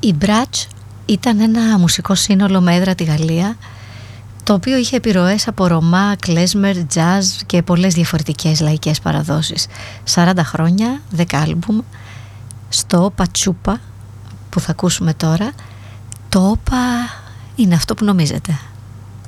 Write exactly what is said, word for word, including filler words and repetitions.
Η Bratsch ήταν ένα μουσικό σύνολο με έδρα τη Γαλλία, το οποίο είχε επιρροές από ρομά, κλέσμερ, jazz και πολλές διαφορετικές λαϊκές παραδόσεις. σαράντα χρόνια, δέκα άλμπουμ. Στο όπα τσούπα που θα ακούσουμε τώρα, το όπα είναι αυτό που νομίζετε.